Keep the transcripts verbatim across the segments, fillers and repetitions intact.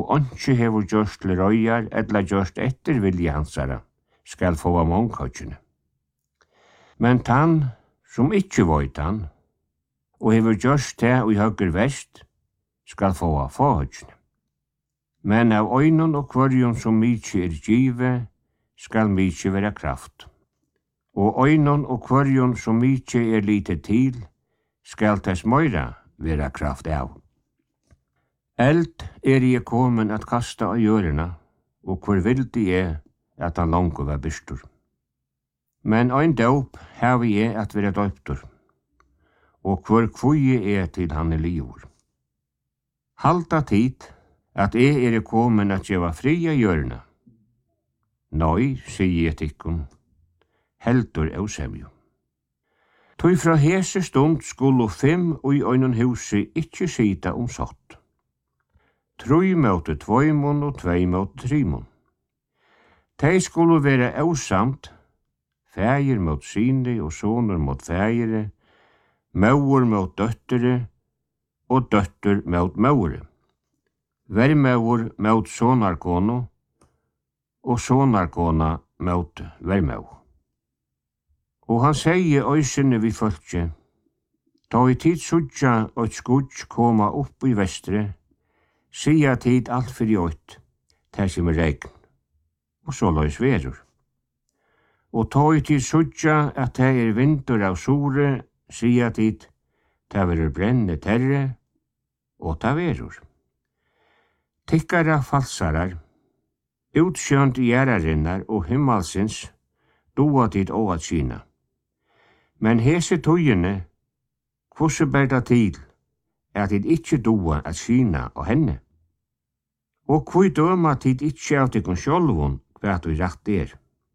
og ikke hever gjørst til røyar eller gjørst etter vilje hansara, skal få av mångkøtjene. Men tann som ikke vøyt han, og hever gjørst det og i høyger vest, skal få av forhøtjene. Men av øynon og kvarjon som mykje er give, skal mykje være kraft. Og øynon og kvarjon som mykje er lite til, skal tess møyra være kraft av. Eld er jeg komen at kasta av hjørena, og hvor vildi er at han langt var byrstur. Men ein dåp hever jeg at være døptur, og hvor kvøye er til han er liur. Halta tid at jeg er komen at jeg var fri av hjørena. Nei, sier jeg tikkun, heldur av semjo. Tøy fra hese stund skulle fem og i øynon huset ikkje sita om satt. Troi møte tvøymon og tvei møte trimon. Tei skulle være ausamt, fægir mot sine og soner mot fægire, mauer mot døttere og døtter mot mauere. Vermauer mot sonarkono og sonarkona mot vermau. Og han sier øysene vi følge, ta i tid sudja og skudj koma opp i vestre, sia tid alt fyrir ått, det som er regn, og så løys verur. Og ta i tid sudja at det er vinter av sore, sia tid, det verur brenne terre, og det verur. Tikkara falsarar, utsjönt gjerarinnar og himmalsins, doa tid å at kina. Men hese tøyene, hvordan ber det til, at tid ikkje doa at kina og henne? Og hvor døma tid ikkje av tikkun sjolvun hva du rett er.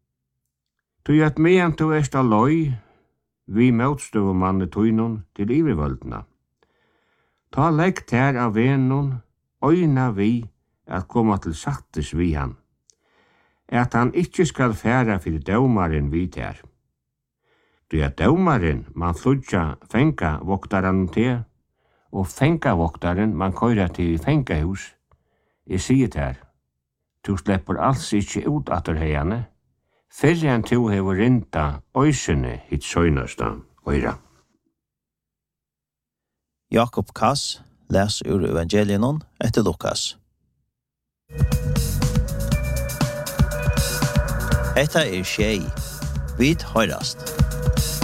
Tøy at mean to est a løy, vi møtstøvumanne tøynun til ivervøldna. Ta legg ter av venun, øyna vi at koma til sattes vi han, at han ikkje skal færa fyrir dømaren vi ter. Du at dømaren man fludja fenga voktaran til, og fenga voktaren man køyra til fengahus. Jeg sier ter, du slipper alls ikkje ut atter heiane, fyrre enn tu hever rinta øysene hitt søgnasta øyra. Jakob Kass les ur evangelienon etter Lukas. Etta er tjei. Vid høyrast.